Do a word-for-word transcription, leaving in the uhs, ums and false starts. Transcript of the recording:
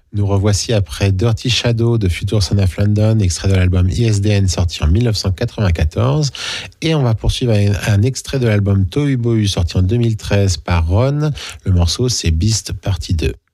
Nous revoici après Dirty Shadow de Future Son of London, extrait de l'album I S D N sorti en dix-neuf cent quatre-vingt-quatorze. Et on va poursuivre avec un extrait de l'album Tohu Bohu sorti en deux mille treize par Ron. Le morceau, c'est Beast Partie deux.